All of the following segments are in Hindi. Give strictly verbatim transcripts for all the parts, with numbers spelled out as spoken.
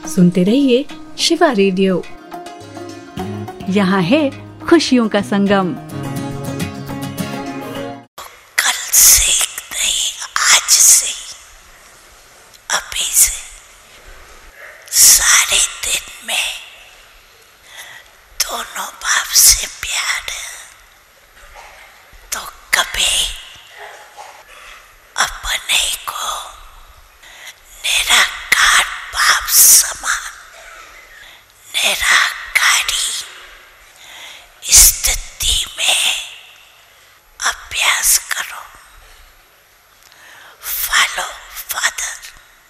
सुनते रहिए शिवा रेडियो। यहाँ है खुशियों का संगम। कल से नहीं, आज से, अभी से सारे दिन में दोनों बाप से प्यार है। तो कभी अपने को निराकार बाप समान निराकारी स्थिति में अभ्यास करो। Follow father.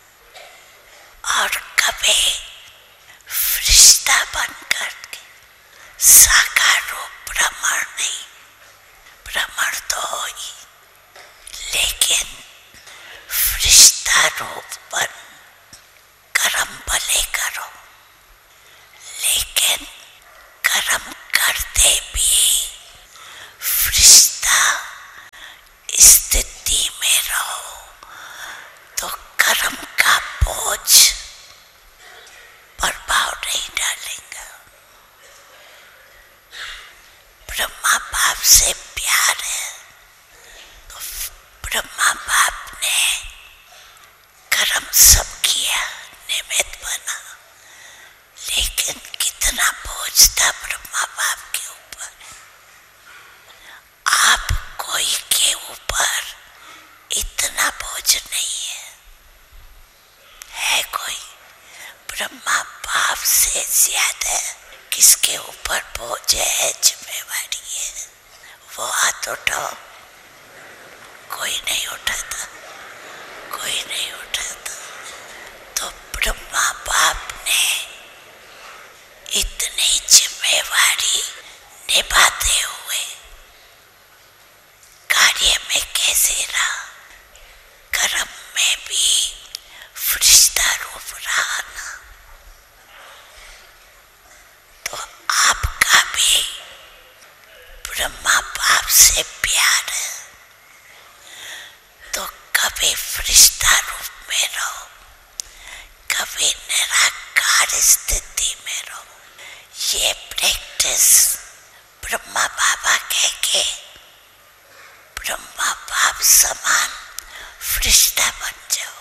और कभी फरिश्ता बनकर साकार रूप भ्रमण नहीं, भ्रमण तो हो ही, लेकिन फरिश्ता रूप बन कर्म भले करो। लेकिन कर्म करते भी फरिश्ता स्थिति में रहो तो कर्म का बोझ प्रभाव नहीं डालेगा। ब्रह्मा बाप से प्यार है तो ब्रह्मा बाप ने कर्म सब किया, निमित्त बना, लेकिन कितना बोझ था ब्रह्मा बाप के ऊपर। आप कोई के ऊपर इतना बोझ नहीं है। है कोई ब्रह्मा बाप से ज्यादा किसके ऊपर बोझ है, जिम्मेवारी है? वो हाथ उठाओ। कोई नहीं उठाता, कोई नहीं उठाता। तो ब्रह्मा बाप ने इतनी जिम्मेवारी निभाते हुए कार्य में कैसे रहा? कर्म में भी फरिश्ता रूप रहा ना। तो आपका भी ब्रह्मा बाप से प्यार है तो कभी फरिश्ता रूप में रहो, कभी निराकार स्थिति में रहो। ये प्रैक्टिस ब्रह्मा बाबा कह के ब्रह्मा बाप समान फरिश्ता बन जाओ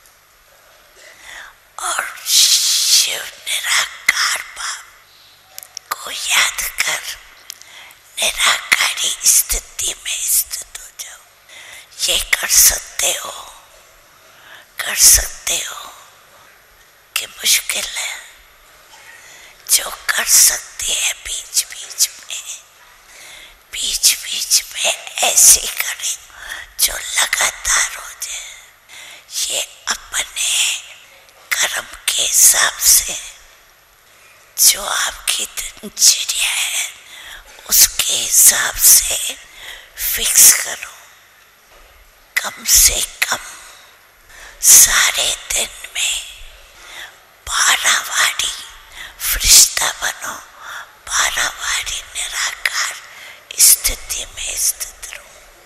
और शिव निराकार बाप को याद कर निराकारी स्थिति में स्थित हो जाओ। ये कर सकते हो, कर सकते हो कि मुश्किल है? जो कर सकते हैं बीच बीच में, बीच बीच में ऐसे करें जो लगातार हो जाए। ये अपने कर्म के हिसाब से जो आपकी दिनचर्या है उसके हिसाब से फिक्स करो। कम से कम सारे दिन में बारह बारी फरिश्ता बनो, बारह बारी निराकार स्थिति में स्थित रहो।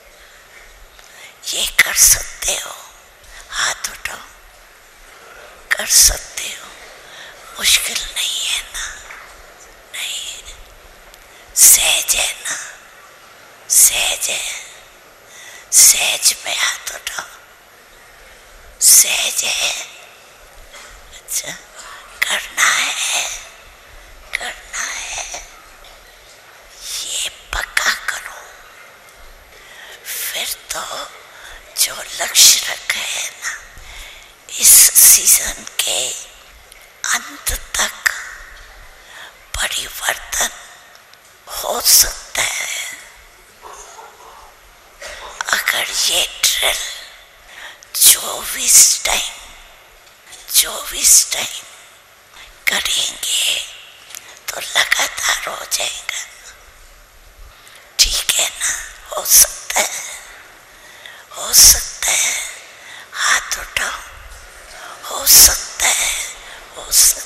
ये कर सकते हो? हाथ उठाओ। कर सकते हो? मुश्किल नहीं है ना? नहीं, सहज है ना? सहज है। सहज में हाथ उठाओ। सहज है। अच्छा, करना है, करना है। ये पक्का करो। फिर तो जो लक्ष्य रखा है ना, इस सीजन के अंत तक परिवर्तन हो सकता है अगर ये ड्रिल चौबीस टाइम चौबीस टाइम करेंगे तो लगातार हो जाएगा। ठीक है ना? हो सकता है, हो सकता है। हाथ उठाओ। हो सकता है, हो सकता है।